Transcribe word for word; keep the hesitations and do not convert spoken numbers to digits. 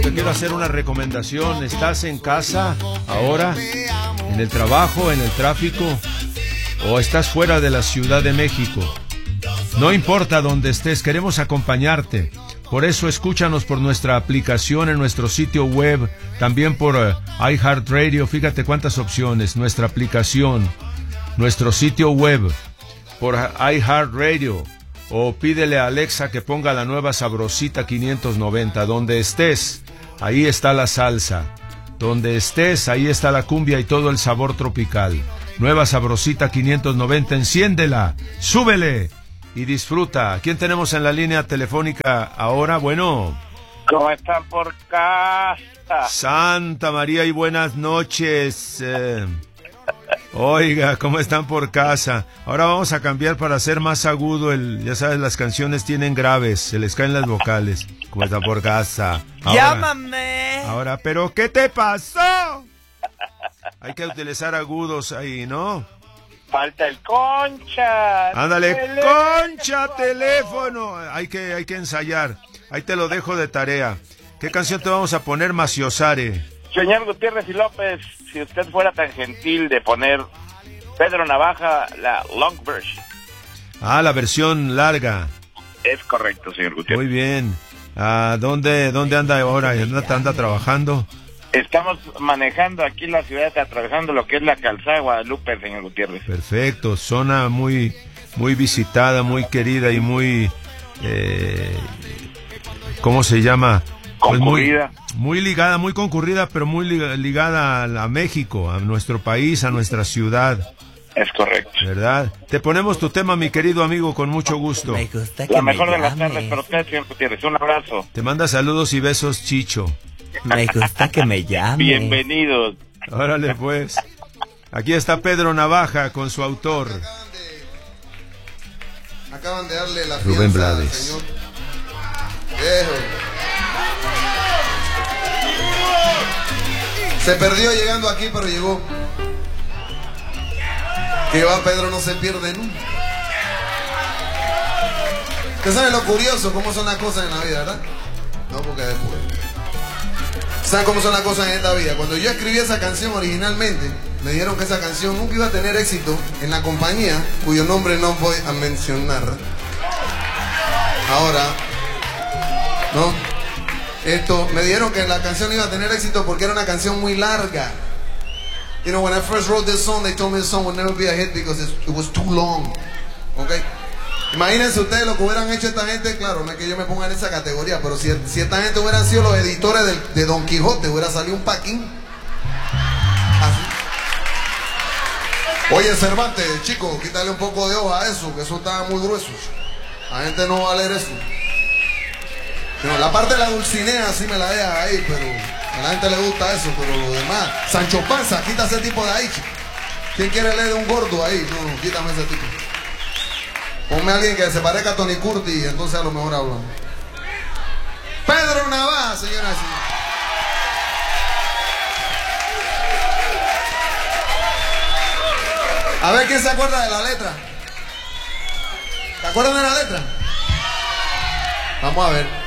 te quiero hacer una recomendación. ¿Estás en casa ahora, en el trabajo, en el tráfico, o estás fuera de la Ciudad de México? No importa dónde estés, queremos acompañarte. Por eso escúchanos por nuestra aplicación en nuestro sitio web, también por uh, iHeartRadio. Fíjate cuántas opciones. Nuestra aplicación, nuestro sitio web, por iHeartRadio, o pídele a Alexa que ponga la nueva Sabrosita quinientos noventa. Donde estés, ahí está la salsa. Donde estés, ahí está la cumbia y todo el sabor tropical. Nueva Sabrosita quinientos noventa, enciéndela, súbele y disfruta. ¿Quién tenemos en la línea telefónica ahora? Bueno. ¿Cómo están por casa? Santa María y buenas noches. Eh, oiga, ¿cómo están por casa? Ahora vamos a cambiar para hacer más agudo el... Ya sabes, las canciones tienen graves, se les caen las vocales. ¿Cómo están por casa? Ahora, ¡llámame! Ahora, ¿pero qué te pasó? Hay que utilizar agudos ahí, ¿no? Falta el concha. Ándale, teléfono. concha, teléfono. Hay que, hay que ensayar. Ahí te lo dejo de tarea. ¿Qué canción te vamos a poner, Maciosare? Señor Gutiérrez y López, si usted fuera tan gentil de poner Pedro Navaja, la long version. Ah, la versión larga. Es correcto, señor Gutiérrez. Muy bien. Ah, ¿dónde, dónde anda ahora? ¿Anda, anda trabajando? Estamos manejando aquí la ciudad, atravesando lo que es la calzada de Guadalupe, señor Gutiérrez. Perfecto, zona muy, muy visitada, muy querida y muy, eh, ¿cómo se llama? Pues Concurrida. muy, muy ligada, muy concurrida, pero muy ligada a, a México, a nuestro país, a nuestra ciudad. Es correcto. ¿Verdad? Te ponemos tu tema, mi querido amigo, con mucho gusto. Me gusta que La me mejor de las llames. tardes para usted, señor Gutiérrez. Un abrazo. Te manda saludos y besos, Chicho. Me gusta que me llame. Bienvenidos. Órale, pues. Aquí está Pedro Navaja con su autor. Acaban de darle la Rubén fianza al Blades. señor. Viejo. Se perdió llegando aquí, pero llegó. Que va, Pedro no se pierde nunca. Usted sabe lo curioso, cómo son las cosas en la vida, ¿verdad? No, porque después. ¿Saben cómo son las cosas en esta vida? Cuando yo escribí esa canción originalmente, me dijeron que esa canción nunca iba a tener éxito en la compañía cuyo nombre no voy a mencionar. Ahora, ¿no? Esto, me dijeron que la canción iba a tener éxito porque era una canción muy larga. You know, when I first wrote this song, they told me the song would never be a hit because it was too long. Okay? Imagínense ustedes lo que hubieran hecho esta gente. Claro, no es que yo me ponga en esa categoría, pero si, si esta gente hubieran sido los editores de, de Don Quijote, hubiera salido un paquín así. Oye, Cervantes, chico, quítale un poco de hoja a eso, que eso está muy grueso. La gente no va a leer eso. No, la parte de la Dulcinea sí me la deja ahí, pero a la gente le gusta eso, pero lo demás. Sancho Panza, quita ese tipo de ahí, chico. ¿Quién quiere leer de un gordo ahí? No, no, quítame ese tipo. Ponme a alguien que se parezca a Tony Curti y entonces a lo mejor hablamos. Pedro Navaja, señoras y señores. A ver quién se acuerda de la letra. ¿Se acuerdan de la letra? Vamos a ver.